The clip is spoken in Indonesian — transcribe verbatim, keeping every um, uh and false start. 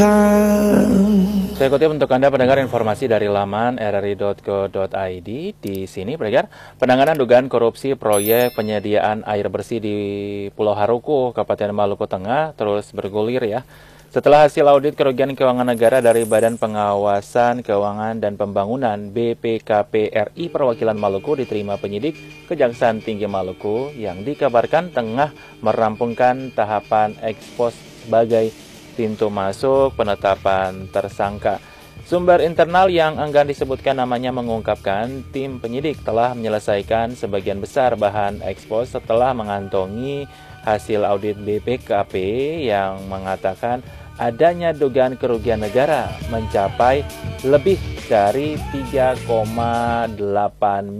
Saya kutip untuk Anda pendengar informasi dari laman r r i dot go dot i d. Di sini pendengar, penanganan dugaan korupsi proyek penyediaan air bersih di Pulau Haruku, Kabupaten Maluku Tengah terus bergulir ya. Setelah hasil audit kerugian keuangan negara dari Badan Pengawasan Keuangan dan Pembangunan B P K P R I Perwakilan Maluku diterima penyidik Kejaksaan Tinggi Maluku yang dikabarkan tengah merampungkan tahapan ekspos sebagai pintu masuk penetapan tersangka. Sumber internal yang enggan disebutkan namanya mengungkapkan tim penyidik telah menyelesaikan sebagian besar bahan ekspos setelah mengantongi hasil audit B P K P yang mengatakan adanya dugaan kerugian negara mencapai lebih dari tiga koma delapan